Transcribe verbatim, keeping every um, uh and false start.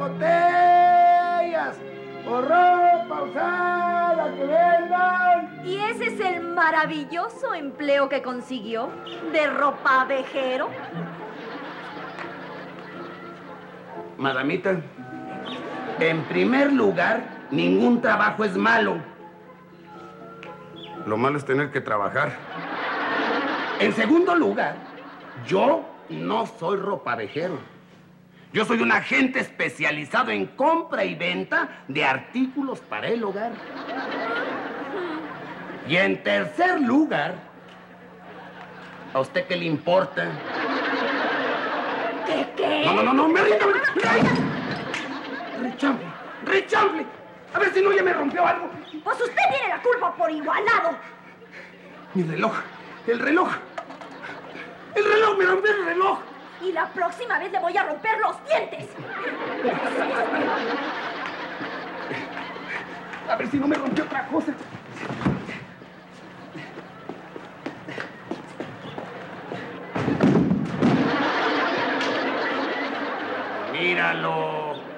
botellas o ropa usada que vendan. ¿Y ese es el maravilloso empleo que consiguió de ropavejero? Madamita, en primer lugar, ningún trabajo es malo. Lo malo es tener que trabajar. En segundo lugar, yo no soy ropavejero. Yo soy un agente especializado en compra y venta de artículos para el hogar. Y en tercer lugar, ¿a usted qué le importa? ¿Qué, qué? No, no, no, no, me rinda, me rinda. Rechamble, rechamble. A ver si no ya me rompió algo. Pues usted tiene la culpa por igualado. Mi reloj, el reloj. El reloj, me rompió el reloj. Y la próxima vez le voy a romper los dientes. A ver si no me rompió otra cosa. Míralo.